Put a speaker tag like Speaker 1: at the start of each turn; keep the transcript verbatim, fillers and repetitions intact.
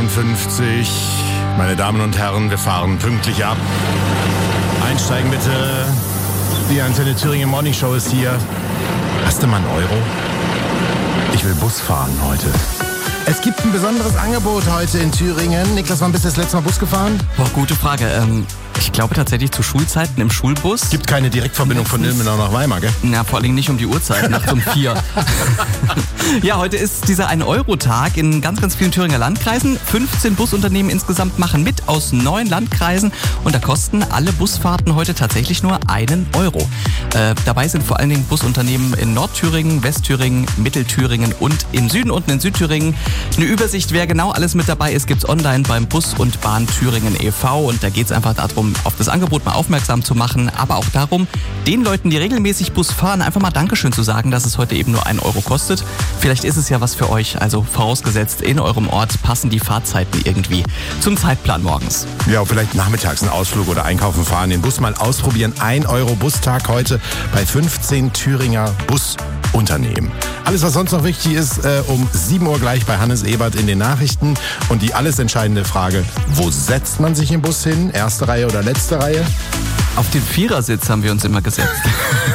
Speaker 1: einundfünfzig. Meine Damen und Herren, wir fahren pünktlich ab. Einsteigen bitte. Die Antenne Thüringen Morning Show ist hier. Hast du mal einen Euro? Ich will Bus fahren heute. Es gibt ein besonderes Angebot heute in Thüringen. Niklas, wann bist du das letzte Mal Bus gefahren?
Speaker 2: Boah, gute Frage. Ähm, ich glaube tatsächlich zu Schulzeiten im Schulbus.
Speaker 1: Gibt keine Direktverbindung von Ilmenau nach Weimar, gell?
Speaker 2: Na, vor allem nicht um die Uhrzeit, nachts um vier. Ja, heute ist dieser ein Euro Tag in ganz, ganz vielen Thüringer Landkreisen. fünfzehn Busunternehmen insgesamt machen mit aus neun Landkreisen und da kosten alle Busfahrten heute tatsächlich nur einen Euro. Äh, dabei sind vor allen Dingen Busunternehmen in Nordthüringen, Westthüringen, Mittelthüringen und im Süden unten in Südthüringen. Eine Übersicht, wer genau alles mit dabei ist, gibt's online beim Bus und Bahn Thüringen e V und da geht's einfach darum, auf das Angebot mal aufmerksam zu machen, aber auch darum, den Leuten, die regelmäßig Bus fahren, einfach mal Dankeschön zu sagen, dass es heute eben nur einen Euro kostet. Vielleicht ist es ja was für euch, also vorausgesetzt, in eurem Ort passen die Fahrzeiten irgendwie zum Zeitplan morgens.
Speaker 1: Ja, vielleicht nachmittags einen Ausflug oder einkaufen fahren, den Bus mal ausprobieren. ein Euro Bustag heute bei fünfzehn Thüringer Busunternehmen. Alles, was sonst noch wichtig ist, äh, um sieben Uhr gleich bei Hannes Ebert in den Nachrichten. Und die alles entscheidende Frage, wo setzt man sich im Bus hin? Erste Reihe oder letzte Reihe?
Speaker 2: Auf den Vierersitz haben wir uns immer gesetzt.